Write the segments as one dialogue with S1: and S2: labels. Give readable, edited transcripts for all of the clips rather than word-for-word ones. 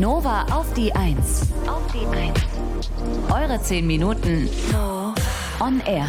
S1: Nova auf die 1. Auf die 1. Eure 10 Minuten on air.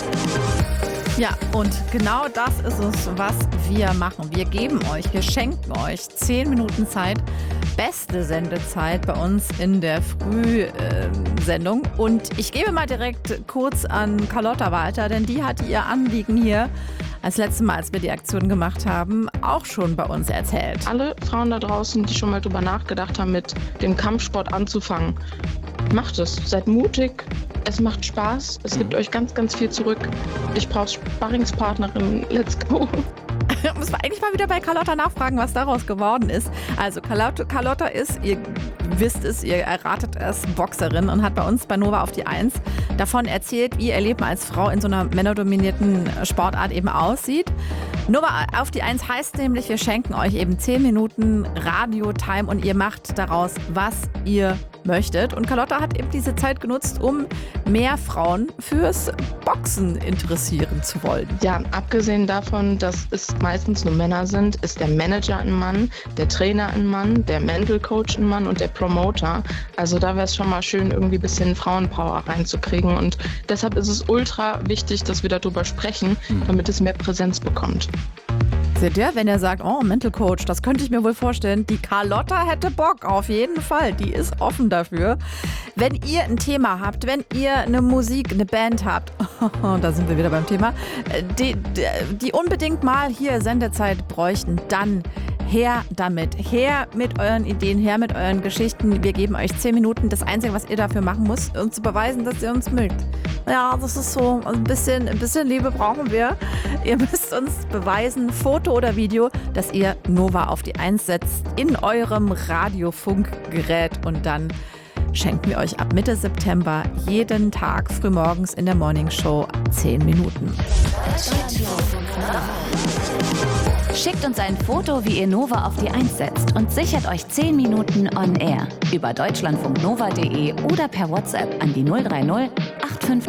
S2: Ja, und genau das ist es, was wir machen. Wir geben euch, wir schenken euch 10 Minuten Zeit, beste Sendezeit bei uns in der Frühsendung. Und ich gebe mal direkt kurz an Carlotta weiter, denn die hat ihr Anliegen hier das letzte Mal, als wir die Aktion gemacht haben, auch schon bei uns erzählt.
S3: Alle Frauen da draußen, die schon mal drüber nachgedacht haben, mit dem Kampfsport anzufangen, macht es. Seid mutig. Es macht Spaß. Es gibt euch ganz, ganz viel zurück. Ich brauche Sparringspartnerin. Let's go.
S2: Muss man eigentlich mal wieder bei Carlotta nachfragen, was daraus geworden ist. Also Carlotta ist, ihr wisst es, ihr erratet es, Boxerin und hat bei uns bei Nova auf die 1 davon erzählt, wie ihr Leben als Frau in so einer männerdominierten Sportart eben aussieht. Nova auf die 1 heißt nämlich, wir schenken euch eben 10 Minuten Radio-Time und ihr macht daraus, was ihr möchtet. Und Carlotta hat eben diese Zeit genutzt, um mehr Frauen fürs Boxen interessieren zu wollen.
S3: Ja, abgesehen davon, dass es meistens nur Männer sind, ist der Manager ein Mann, der Trainer ein Mann, der Mental Coach ein Mann und der Promoter. Also da wäre es schon mal schön, irgendwie ein bisschen Frauenpower reinzukriegen. Und deshalb ist es ultra wichtig, dass wir darüber sprechen, damit es mehr Präsenz bekommt.
S2: Seht ihr, wenn er sagt, oh, Mental Coach, das könnte ich mir wohl vorstellen. Die Carlotta hätte Bock, auf jeden Fall. Die ist offen dafür. Wenn ihr ein Thema habt, wenn ihr eine Musik, eine Band habt, da sind wir wieder beim Thema, die unbedingt mal hier Sendezeit bräuchten, dann her damit. Her mit euren Ideen, her mit euren Geschichten. Wir geben euch 10 Minuten. Das Einzige, was ihr dafür machen müsst, uns zu beweisen, dass ihr uns mögt. Ja, das ist so. Ein bisschen Liebe brauchen wir. Ihr müsst uns beweisen, Foto oder Video, dass ihr Nova auf die 1 setzt in eurem Radiofunkgerät. Und dann schenken wir euch ab Mitte September jeden Tag frühmorgens in der Morningshow 10 Minuten.
S1: Schickt uns ein Foto, wie ihr Nova auf die 1 setzt und sichert euch 10 Minuten on air über deutschlandfunknova.de oder per WhatsApp an die 030 85